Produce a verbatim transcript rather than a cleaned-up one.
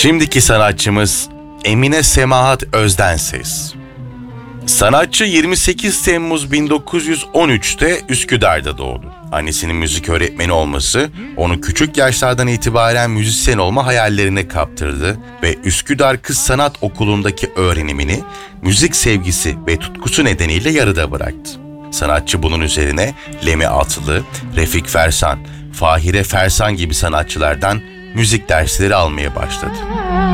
Şimdiki sanatçımız Emine Semahat Özdenses. Sanatçı yirmi sekiz Temmuz bin dokuz yüz on üçte Üsküdar'da doğdu. Annesinin müzik öğretmeni olması onu küçük yaşlardan itibaren müzisyen olma hayallerine kaptırdı ve Üsküdar Kız Sanat Okulu'ndaki öğrenimini müzik sevgisi ve tutkusu nedeniyle yarıda bıraktı. Sanatçı bunun üzerine Lemi Atlı, Refik Fersan, Fahire Fersan gibi sanatçılardan müzik dersleri almaya başladı.